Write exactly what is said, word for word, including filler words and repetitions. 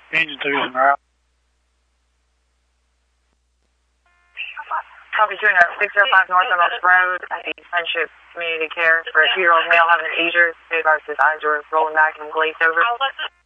Agent Division route. Copy two hundred six oh five North on Oaks Road at the Friendship Community Care for a two-year-old male having an seizure. His eyes were rolling back and glazed over.